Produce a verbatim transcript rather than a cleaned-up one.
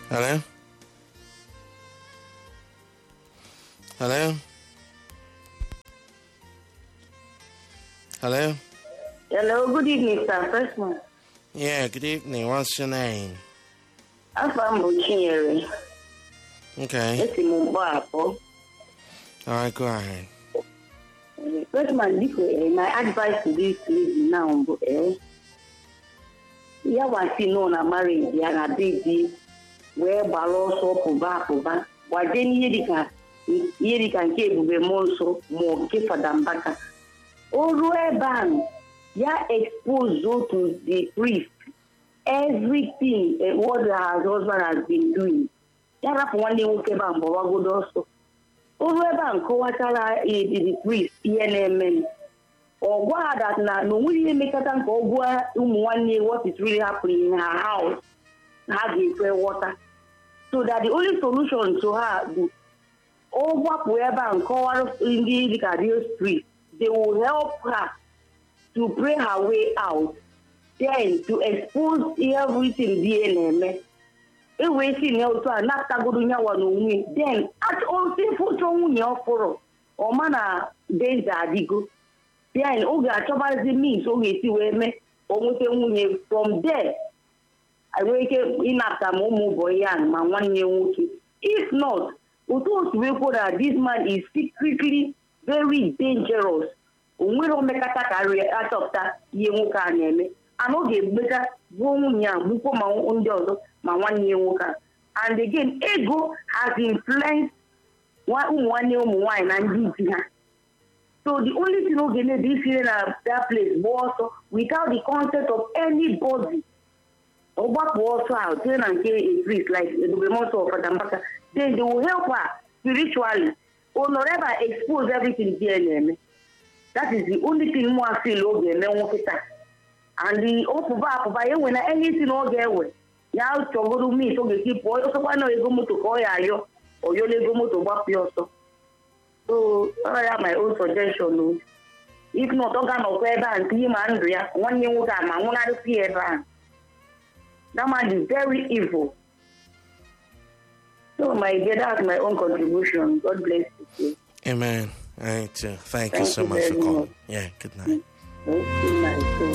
Hello? Hello? Hello? Hello, good evening, sir. First one. Yeah, good evening. What's your name? I'm from Buchiere. Okay. It's in Mumbai. Alright, go ahead. First man, this way, my advice to this lady now, eh? Yeah, one thing no na marriage, yeah, na baby, where balance up over, over. Why then Yerika, Yerika and Cable be more so, more give for them back. Always ban, yeah, expose you to the priest. Everything eh, what her husband has been doing. Yeah, that's one day we came back, but what good also. Always ban, Kowatara, the priest, E N M N. Or what that now, no, we make a tank or one year what is really happening in her house, having pure water. So that the only solution to her, or what wherever and call in the Cardio Street, they will help her to pray her way out, then to expose everything D N M. If we see now to an after Godunya one, then at all simple to your foro, or mana days are digo. Then Oga Chobazi means okay, see where me almost from there. I wake up in after Momo Boyan, my one year old. If not, we thought we put that this man is secretly very dangerous. We don't make a career out of that Yemuka name. I know they better go young, Buko my own daughter, my one year old. And again, ego has influenced one one year wine and Gina. So the only thing we get this year that place was without the consent of anybody. Or what was out then and a priest like the most of Adambaka, then they will help her spiritually or not ever expose everything there. That is the only thing more feel over and and the open back by when anything all get away. Now to go to me so they keep boy also I know you go to call you or you go to work yourself. So I have my own suggestion. If not, I'm going to wear and see Andrea. One year old, I'm going to see her. That man is very evil. So, my dear, that's my own contribution. God bless you. Amen. All right, uh, thank, thank you so you much for calling. Much. Yeah, good night. Good night.